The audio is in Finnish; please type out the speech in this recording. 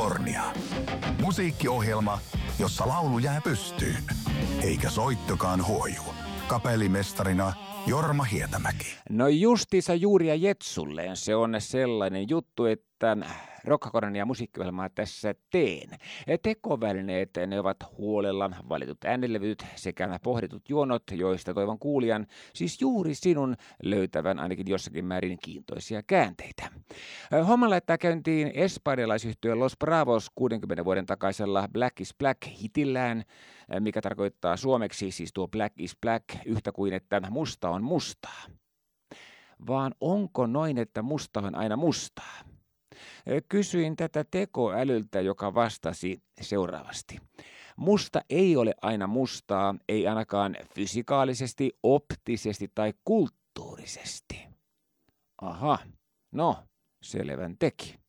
Rokkatornia. Musiikkiohjelma, jossa laulu jää pystyyn, eikä soittokaan huoju. Kapellimestarina Jorma Hietämäki. No justiinsa juuri ja jetsulleen se on sellainen juttu, että Rokkatornia musiikkiohjelmaa tässä teen. Tekovälineet, ne ovat huolella valitut äänilevyt sekä pohditut juonot, joista toivon kuulijan, siis juuri sinun, löytävän ainakin jossakin määrin kiintoisia käänteitä. Homma laittaa käyntiin espanjalaisyhtiö Los Bravos 60 vuoden takaisella Black is Black-hitillään, mikä tarkoittaa suomeksi siis tuo Black is Black yhtä kuin että musta on mustaa. Vaan onko noin, että musta on aina mustaa? Kysyin tätä tekoälyltä, joka vastasi seuraavasti. Musta ei ole aina mustaa, ei ainakaan fysikaalisesti, optisesti tai kulttuurisesti. Aha, no, selvän teki.